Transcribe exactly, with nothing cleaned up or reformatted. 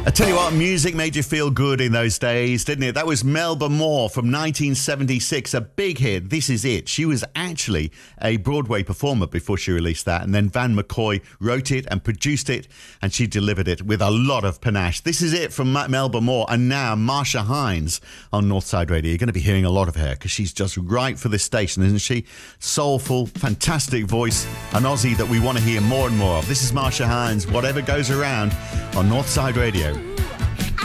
I tell you what, music made you feel good in those days, didn't it? That was Melba Moore from nineteen seventy-six, a big hit. This Is It. She was actually a Broadway performer before she released that, and then Van McCoy wrote it and produced it, and she delivered it with a lot of panache. This Is It from Melba Moore, and now Marsha Hines on Northside Radio. You're going to be hearing a lot of her because she's just right for this station, isn't she? Soulful, fantastic voice, an Aussie that we want to hear more and more of. This is Marsha Hines, Whatever Goes Around on Northside Radio.